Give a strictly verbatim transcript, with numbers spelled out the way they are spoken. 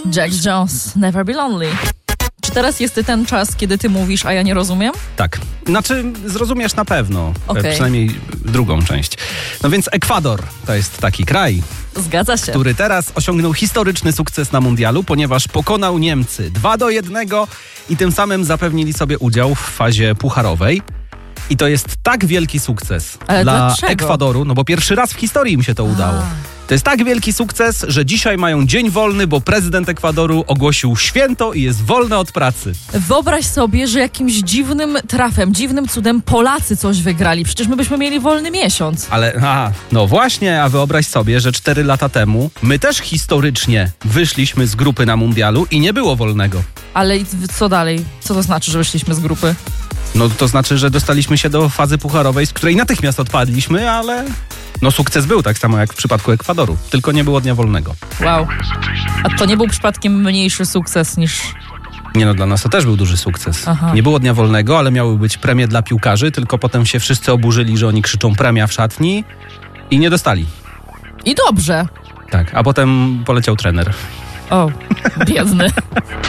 Jack Jones, Never Be Lonely. Czy teraz jest ten czas, kiedy ty mówisz, a ja nie rozumiem? Tak. Znaczy, zrozumiesz na pewno. Okay. Przynajmniej drugą część. No więc Ekwador to jest taki kraj, Zgadza się. który teraz osiągnął historyczny sukces na mundialu, ponieważ pokonał Niemcy dwa do jednego i tym samym zapewnili sobie udział w fazie pucharowej. I to jest tak wielki sukces Ale dla dlaczego? Ekwadoru, no bo pierwszy raz w historii im się to udało. A. To jest tak wielki sukces, że dzisiaj mają dzień wolny, bo prezydent Ekwadoru ogłosił święto i jest wolny od pracy. Wyobraź sobie, że jakimś dziwnym trafem, dziwnym cudem Polacy coś wygrali. Przecież my byśmy mieli wolny miesiąc. Ale, a, no właśnie, a wyobraź sobie, że cztery lata temu my też historycznie wyszliśmy z grupy na mundialu i nie było wolnego. Ale i co dalej? Co to znaczy, że wyszliśmy z grupy? No to znaczy, że dostaliśmy się do fazy pucharowej, z której natychmiast odpadliśmy, ale no sukces był, tak samo jak w przypadku Ekwadoru. Tylko nie było dnia wolnego. Wow. A to nie był przypadkiem mniejszy sukces niż... Nie no, dla nas to też był duży sukces. Aha. Nie było dnia wolnego, ale miały być premie dla piłkarzy, tylko potem się wszyscy oburzyli, że oni krzyczą premia w szatni i nie dostali. I dobrze. Tak, a potem poleciał trener. O, biedny.